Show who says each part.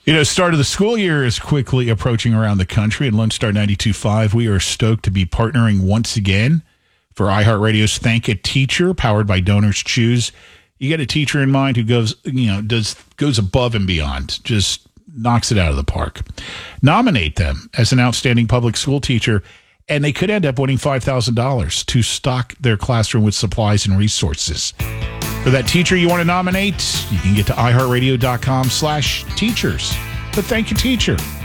Speaker 1: Start of the school year is quickly approaching around the country. At Lone Star 92.5, we are stoked to be partnering once again for iHeartRadio's Thank a Teacher, powered by Donors Choose. You get a teacher in mind who goes above and beyond, just knocks it out of the park. Nominate them as an outstanding public school teacher, and they could end up winning $5,000 to stock their classroom with supplies and resources. For that teacher you want to nominate, you can get to iHeartRadio.com/teachers. But thank you, teacher.